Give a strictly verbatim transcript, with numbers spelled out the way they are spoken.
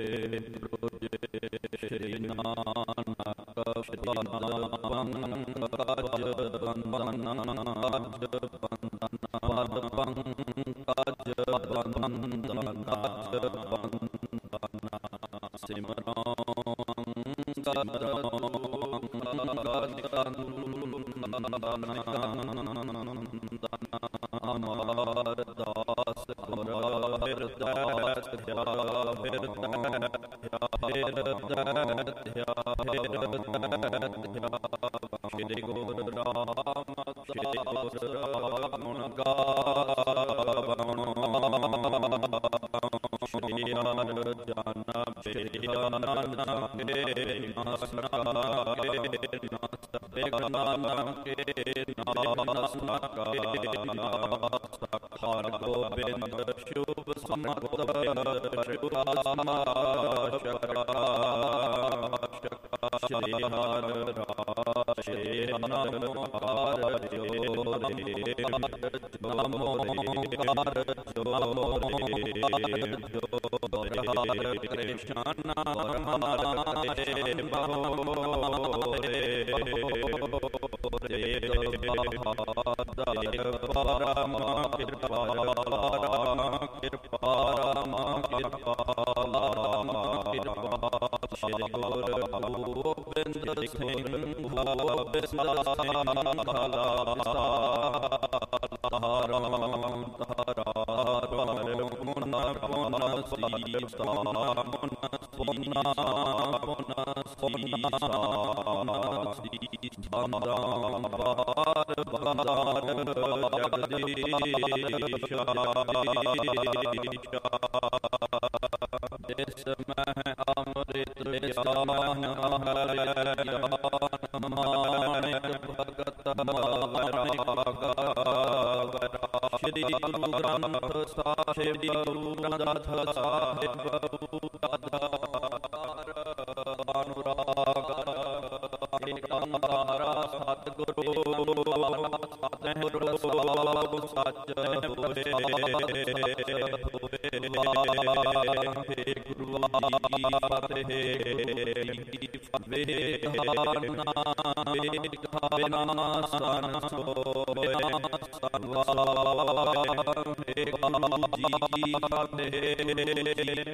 श्री नानक श्री नानक पंकज बंदन पंकज बंदन सिमरो अमर दास श्री गुरु राम श्री गुण श्री हर जन श्री नानक हर गोबिंद शुभ समर्थ श्री हर श्री नमोकार हरे कृष्ण श्री गुरु गोबिंद सिंह देश में अमृत भगत श्री गुरु ग्रंथ साहिब ग्रंथ साहिब सतगुरु सच गुरु